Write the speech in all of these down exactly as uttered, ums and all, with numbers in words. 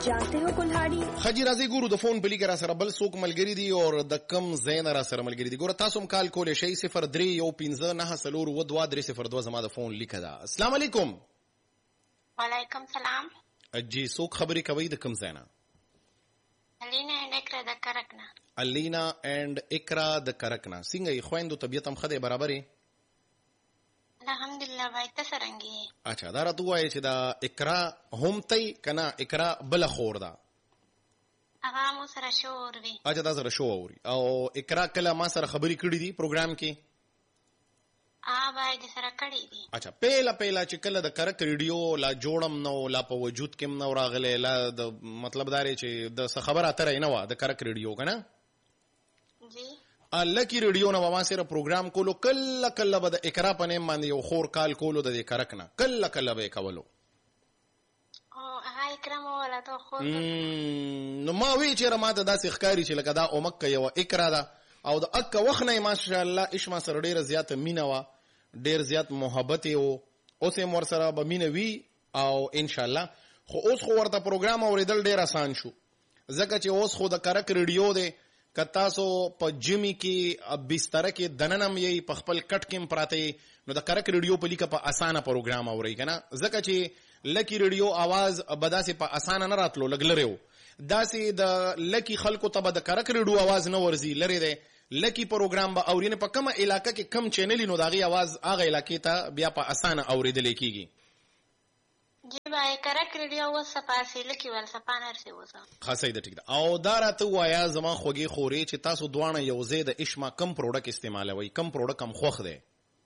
जानते हो कुल्हाड़ी خجی راځي ګورو د فون بلی کرا سره بل څوک ملګری دي او د کم زین را سره ملګری دي. ګوره تاسو هم کال کولې شي صفر درې یو پنځه نه څلور و دوه درې صفر دوه زما د فون لیکه ده. السلام علیکم. وعلیکم سلام. جی څوک خبرې کوي د کم زینا؟ الینا اینڈ اکرا د کرکنا. الینا اینڈ اکرا د کرکنا. څنګه یې خويندو طبيعت هم خده برابرې؟ الحمدلله بھائی تسرنګي. اچھا دا راته وایي چې دا اکرا هم تي کنا اکرا بل خور ده. هغه مو سره شور وی. اچھا دا سره شو اوري او اکرا کله ما سره خبرې کړې دي پروګرام کې؟ ا بھائی د سره کړې دي. اچھا پهلا پهلا چې کله د کرک ریډیو لا جوړم نو لا په وجود کې نو راغله لا د مطلب داري چې د خبره اترې نه و د کرک ریډیو کنه جی لکی ریډیو نو ما سره پروګرام کولو کله کله به د اقرا پنه باندې یو خور کال کولو د کرک نه کله کله به کولو او هاي کرم ولا تو خور نو ما وی چې ما ته داسې ښکاری چې لکه دا اومک یو اقرا ده او د اک وخت نه ماشاء الله اشما سره ډیره زیات مینا وا ډیر زیات محبت او اوسه مور سره به مینا وی او ان شاء الله خو اوس خو ورته پروګرام اوریدل ډیر آسان شو ځکه چې اوس خو د کرک ریډیو ده کتا سو په جمی کې بستر کې دننم یې په خپل کټ کې پراته نو د کرک ریډیو په لیکه په اسانه پروګرام اوري کنه ځکه چې لکی ریډیو आवाज بداسه په اسانه نه راتلو لګلریو داسې د لکی خلکو ته د کرک ریډیو आवाज نه ورزي لری دی لکی پروګرام به اورینه په کومه علاقې کې کم چینل نو داغي आवाज هغه علاقې ته بیا په اسانه اوریدل کیږي. جی بھائی کرک ریډیو و صفاسی لکی ول صفانر سی وسه خاصه ده ټیک ده او دا راته وایا زما خوږی خوري چې تاسو دوانه یو زید اشما کم پروډکټ استعمالوي کم پروډکټ کم خوخ ده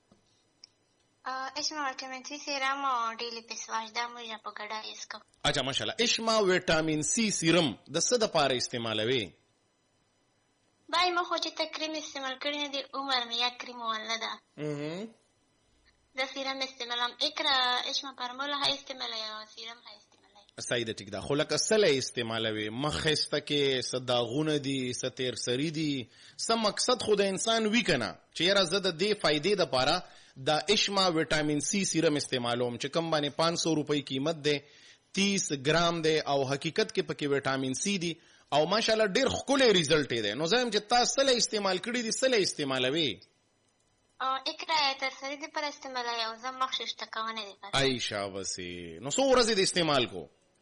ا اشما وټامین سی سیرم او ډیلی پیسواش دا مو یا په ګډا اسکو. اچھا ماشاءالله اشما وټامین سی سیرم د څه د پاره استعمالوي؟ بھائی ما خو چې تکریم استعمال کړی نه دی عمر مې یا کریم ولدا اها د سیرم استعمالم اقرا اشما پرموله های استعمال یا سیرم های استعمال سیده ټیک ده خو لکه سله استعمالوي مخسته کې صداغونه دي ستیر سری دي سم مقصد خو د انسان وی کنه چې یاره زده د فائدې د پاره د اشما وټامین سی سیرم استعمالوم چې کم باندې پانچ سو روپۍ قیمت ده تیس ګرام ده او حقیقت کې پکې وټامین سی دي او ماشاءالله ډیر خولي ریزلټ دی نو زم چې تاسو سله استعمال کړی دي سله استعمالوي او اقرا تر سره دې پر استعمال یا زم مخشش تکونه دي پر عائشہ وسی نو څو ورځې د استعمال کو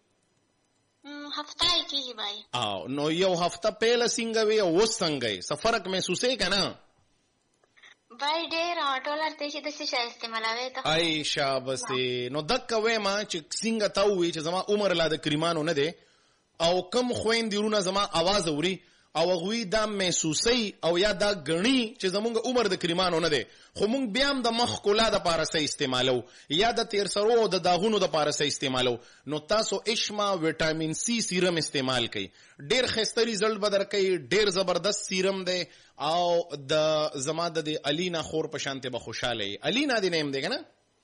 هفته کیږي بھائی او نو یو هفته پهله څنګه وی او څنګه څه فرق محسوسې کنه بھائی ډیر ډالر ته چې د څه استعمالوي ته عائشہ وسی نو دک وې ما چې څنګه تا وی چې زما عمر لا د کریمانو نه دی او کم خويندرونه زما आवाज اوري او غوی دا محسوسي او یا دا غني چې زمونږ عمر د کریمانو نه دی خو مونږ بیا هم د مخ کولا د پارسه استعمالو یا د تیر سرو او د داغونو د پارسه استعمالو نو تاسو اشما وټامین سی سیرم استعمال کړئ ډیر خسته ریزلټ بدر کوي ډیر زبردست سیرم دی او د زما د الینا خور په شانته به خوشاله الینا دی نیم دی کنه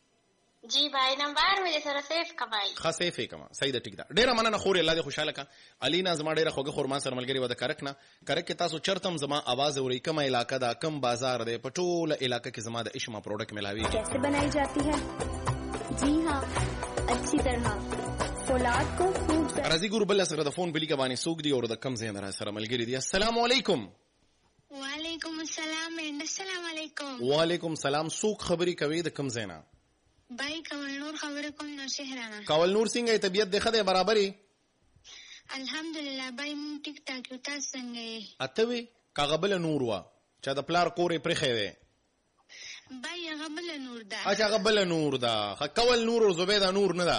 جی بھائی نمبر مې سره سیف کا بھائی ښه سیف کما صحیح ده ټیک ده ډیره مننه خور الله دې خوشاله کا الینا زما ډیره خوګه خور ما سره ملګری و د کرک نه کرک کې تاسو چرتم زما आवाज اوري کومه علاقہ دا کم بازار دی پټول علاقہ کې زما د اشما پروډکټ ملاوي कैसे बनाई जाती है जी हाँ अच्छी तरह फौलाद को खूब رضی ګور بل سره د فون بلی کا باندې سوق دی او د کم زین را سره ملګری دی. السلام علیکم. وعلیکم السلام اینڈ السلام علیکم. وعلیکم السلام. سوق خبري کوي د کم زینا بھائی کول نور خبره کوم نو شهرانه کول نور څنګه طبيعت د خده برابرې الحمدلله بھائی مون ټیک ټاک یو تاسو څنګه اتوي کاغبل نور وا چې د پلار کورې پرخې وي بھائی غبل نور دا اچھا غبل نور دا کول نور او زبیدا نور نه دا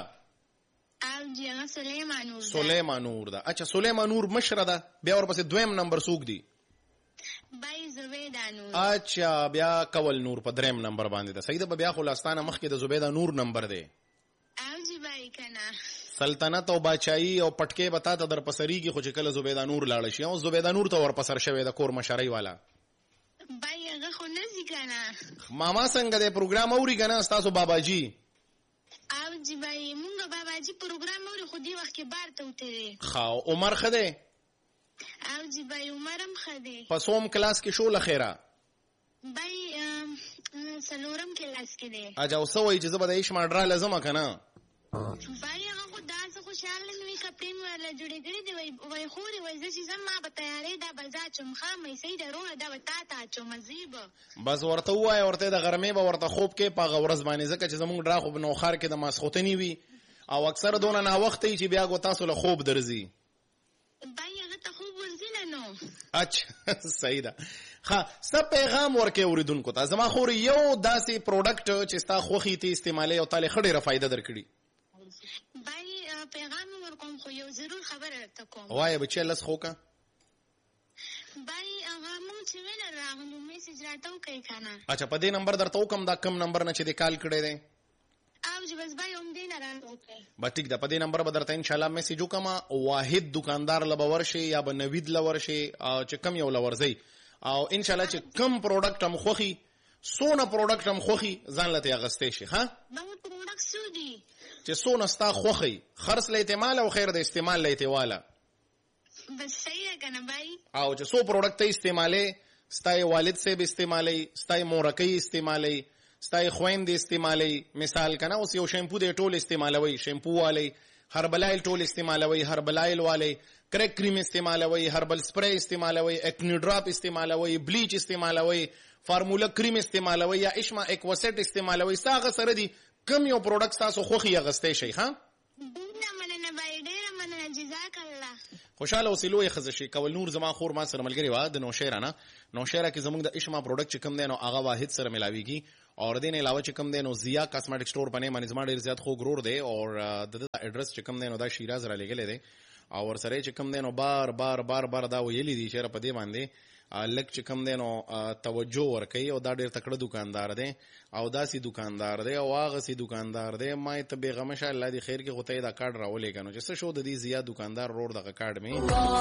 او جی هغه سليمان نور دا سليمان نور دا اچھا سليمان نور مشره دا بیا ورپسې دویم نمبر سوق دی بھائی زبیدا نور اچھا بیا کول نور په دریم نمبر باندې دا صحیح ده بیا خلاصانه مخ کې د زبیدا نور نمبر دی او جی بھائی کنا سلطنت او بادشاہي او پټکي بتا ته در پسري کې خو چې کله زبیدا نور لاړ شي او زبیدا نور ته ور پسر شوی د کور مشرای والا بھائی هغه خو نه ځکنا ماما څنګه د پروګرام اوري کنه تاسو بابا جی او جی بھائی مونږ بابا جی پروګرام اوري خو دی وخت کې بار ته وته خاو عمر خده او جی بھائی عمرم خده پسوم کلاس کې شو لخيره بھائی سلورم کلاس کې دی اجا اوسوي چې زبر د ایش ما ډرا لازم کنه بای هغه خو داسې خوشحاله مې وي کپړې مې ورله جوړې کړې دي وایي خورې وایي زه چې ځم ما به تیارې دا به زه اچوم ښه میسۍ ده روڼه دا به تا ته اچوم زی به بس ورته ووایه ورته د غرمې به ورته خوب کې په هغه ورځ باندې ځکه چې زمونږ ډرا خو په نوښار کې د ماسخوتنې وي او اکثر دونه ناوخته وي چې بیا ګو تاسو له خوب درځي بای هغه ته خوب ورځي نه نو اچھا صحیح ده ښه ستا پیغام ورکې اورېدونکو ته زما خورې یو داسې پروډکټ چې ستا خوښي ته استعمالوي او تاله ښه ډېره فایده درکړي بای پیغام مې ورکوم خو یو ضرور خبره درته کوم وایه بچی لس خو که بای هغه مونږ چې وینه راغلو میسج راته وکړئ که نه اچھا په دې نمبر درته وکم دا کم نمبر نه چې دې کال کړی دی او چې بس بای همدې نه راته وکړئ به ټیک ده په دې نمبر به درته انشاءالله میسج وکړم واحد دکاندار له به ورشي یا به نوید له ورشي چې کم یو له ورځئ او انشاءالله چې کم پروډکټ هم خوښي څونه پروډکټ هم خوښي ځان له ترې اخیستی شي ښه دغه پروډکټ څو دي چې څونه ستا خوښي خرڅ له احتمال او خیر د استعمال له احتماله بس صحیح ده که نه بای او چې څو پروډکټ ته استعمالوي ستا یې والد صاحب استعمالوي ستا یې مورکۍ استعمالوي ستا یې خویندې استعمالوي مثال که نه اوس یو شیمپو دی ټول استعمالوي شیمپو والی هربلایل ټول استعمالوي هربلایل والی کرک کریم استعمالوي هربل سپری استعمالوي اکنی ډراپ استعمالوي بلیچ استعمالوي فارمولا کریم استعمالوي یا اشما اکوسټ استعمالوي ساغه سره دي کم یو پروډکټ تاسو خوخي اغسته شي ها ډېره مننه بای ډېره مننه جزاک الله خوشاله اوسلو یې خزشي کول نور زما خور ما سره ملګری وا د نوشیره نه نوشیره کې زموږ د اشما پروډکټ چې کم دی نو هغه واحد سره ملاويږي اور دین علاوه چې کم دی نو زیا کاسمیټک سٹور باندې باندې زما ډېر زیات خو ګرور دی اور د اډرس چې کم دی نو دا شیراز را لګلې دی او ور سره چې کم دی نو بار بار بار بار دا ویلې دي چې په دې باندې لک چې کم دی نو توجه ور کوي او دا ډېر تکړه دکاندار دی او داسې دکاندار دی او هغه سي دکاندار دی ما ته بیغمه شه الله دې خیر کې غوته دا کارت راولې کنو چې څه شو د دې زیات دکاندار روړ دغه کارت می